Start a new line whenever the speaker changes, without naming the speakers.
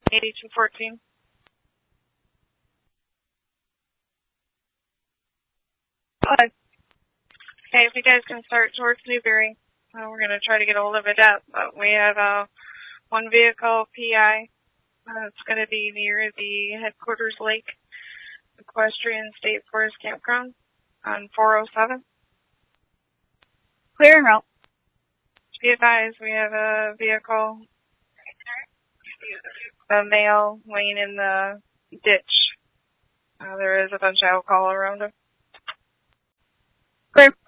8214.
Hi.
Okay, if you guys can start towards Newberry, we're going to try to get a hold of a depth, but we have one vehicle PI. It's going to be near the headquarters lake, Equestrian State Forest Campground on 407.
Clear en route.
To be advised, we have a vehicle, a male laying in the ditch. There is a bunch of alcohol around him.
Clear.